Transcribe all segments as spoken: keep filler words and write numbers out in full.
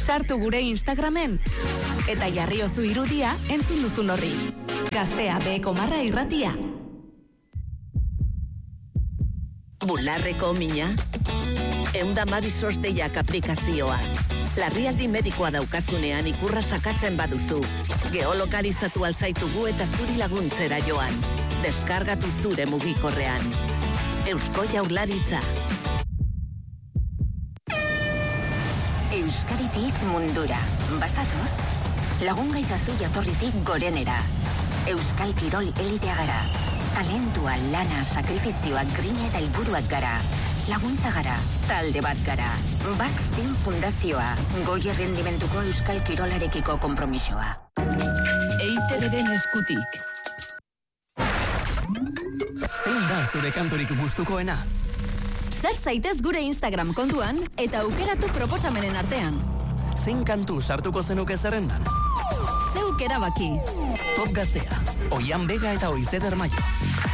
Sartu gure Instagramen, eta jarriozu irudia entzun duzun horri. Gaztea beheko marra irratia. Bularreko mina? Eunda mabisos deiak aplikazioa. Larrialdi medikoa daukazunean ikurra sakatzen baduzu. Geolokalizatu alzaitugu eta zuri laguntzera joan. Deskargatu zure mugikorrean. Eusko Jaurlaritza. Euskaditik mundura. Bazatoz? Lagun gaitzazu jatorritik gorenera. Euskal Kirol elitea gara. Talentua, lana, sakrifizioak, grina eta helburuak gara. Laguntza gara, talde bat gara. Bax Team Fundazioa, goi errendimentuko Euskal Kirolarekiko konpromisoa. E I Te Beren eskutik. Zein da zure kanturik gustukoena? Sar zaitez gure Instagram kontuan eta aukeratu proposamenen artean. Zein kantu sartuko zenuke zerrendan? Zeuk erabaki. Top Gaztea, Oian Bega eta Oizeder Maio.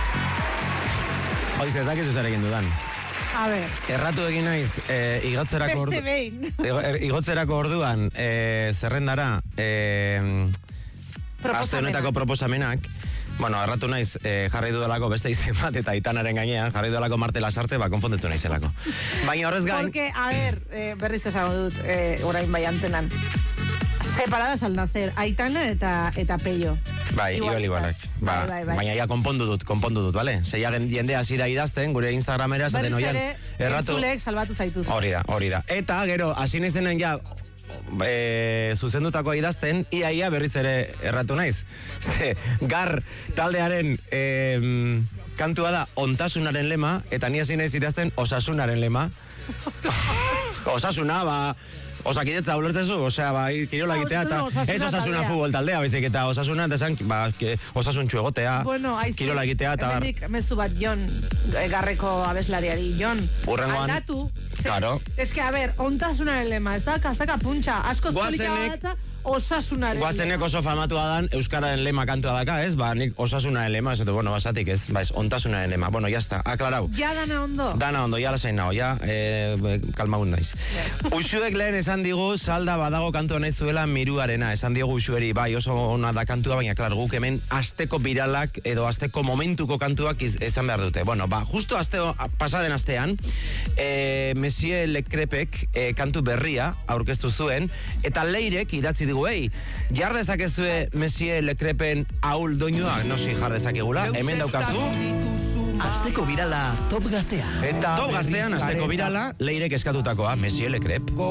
Oiz, ezak ez uzarekin dudan. A ver. Erratu egin naiz, e, igotzerako ordu... Beste behin. Igotzerako orduan, e, zerrendara, e, aste honetako proposamenak, bueno, erratu naiz, e, jarri dudalako beste izen bat eta Aitanaren gainean, jarri dudalako Marte Lasarte, ba, konfondetu naizelako. Baina horrez gain... Porque, a ver, eh, berriz esango dut, eh, orain bai antenan. Separadas al nacer, Aitana eta eta Peio. Bai, igual, igualak. Ba, bai, bai, bai. Baina ja konpondu dut, konpondu dut, bale? Zeia jende hasi da idazten, gure Instagramera, esaten oian, erratu... Entzulek salbatu zaituz. Hori da, hori da. Eta, gero, hasi naizenen ja, e, zuzendutako idazten, ia, ia berriz ere erratu naiz. Ze, gar taldearen e, kantua da ontasunaren lema, eta ni hasi naiz idazten osasunaren lema. Osasuna, ba... Osakidetza ulertzezu, osea, ba, kirola egitea, eta ez osasuna futbol taldea, baizik, eta osasuna, eta esan, ba, osasuntxu egotea, bueno, kirola egitea, eta... Hemendik mezu bat Jon, garreko abeslariari, Jon, aldatu, claro. Ez que, a ver, ontasunaren lema, ez da, kazaka puntxa, asko zolika batza, osasunaren lema. Guazenek oso famatua dan, euskararen lema kantua daka, ez? Ba, nik osasunaren lema, ez, bueno, basatik, ez, ba, ez, ontasunaren lema, bueno, jazta, aklarau. Ja dana ondo. Dana ondo, ja lasain nao, ja, eh, kalmagun naiz. Yes. Uxuek lehen esan digu, salda badago kantua nahi zuela miruarena, esan digu Uxueri, bai, oso ona da kantua, baina, klar, guk hemen asteko biralak, edo asteko momentuko kantuak iz, izan behar dute. Bueno, ba, justo asteo, pasaden astean, eh, Monsieur Lecrepek eh, kantu berria aurkeztu zuen, eta Leirek idatzi digu, ei, jar dezakezue Monsieur Lecrepen ahul doinua, nosi jar dezakegula, hemen daukazu. Asteko birala Top Gaztea. Top Gaztean, asteko birala, Leirek eskatutakoa, Monsieur Lecrep.